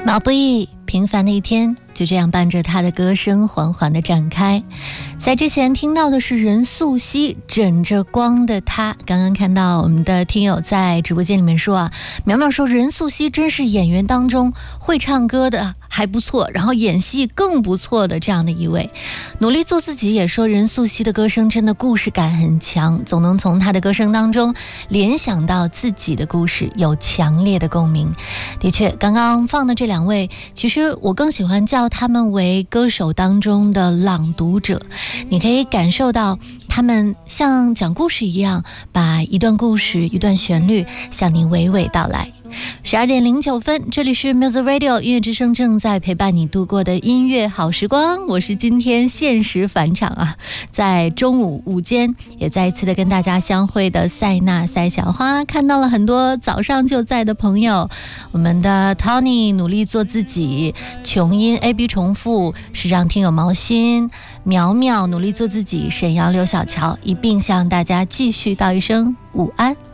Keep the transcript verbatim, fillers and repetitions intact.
毛不易，平凡的一天就这样伴着他的歌声缓缓地展开。在之前听到的是任素汐枕着光的他，刚刚看到我们的听友在直播间里面说啊，苗苗说任素汐真是演员当中会唱歌的还不错，然后演戏更不错的这样的一位。努力做自己也说任素汐的歌声真的故事感很强，总能从她的歌声当中联想到自己的故事，有强烈的共鸣。的确，刚刚放的这两位，其实我更喜欢叫他们为歌手当中的朗读者。你可以感受到他们像讲故事一样，把一段故事一段旋律向你娓娓道来。十二点零九分，这里是 Music Radio 音乐之声，正在陪伴你度过的音乐好时光。我是今天限时返场啊，在中午午间也再一次的跟大家相会的塞纳塞小花，看到了很多早上就在的朋友，我们的 Tony 努力做自己，琼音 A B 重复，是让听友毛心，苗苗努力做自己，沈阳刘小乔一并向大家继续道一声午安。